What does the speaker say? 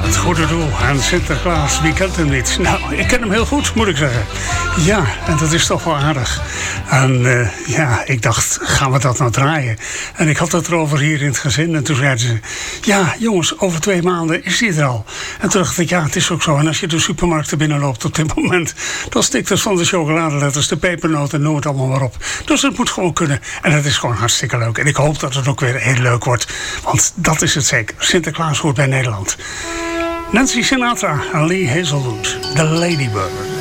het goede doel aan Sinterklaas, wie kent hem niet? Nou, ik ken hem heel goed, moet ik zeggen. Ja, en dat is toch wel aardig. En ik dacht, gaan we dat nou draaien? En ik had het erover hier in het gezin. En toen zeiden ze, ja jongens, over 2 maanden is hij er al. En toen dacht ik, ja, het is ook zo. En als je de supermarkten binnenloopt op dit moment, dan stikt het van de chocoladeletters, de pepernoten, noem het allemaal maar op. Dus het moet gewoon kunnen. En het is gewoon hartstikke leuk. En ik hoop dat het ook weer heel leuk wordt. Want dat is het zeker. Sinterklaas hoort bij Nederland. Nancy Sinatra en Lee Hazelwood, The Ladybird.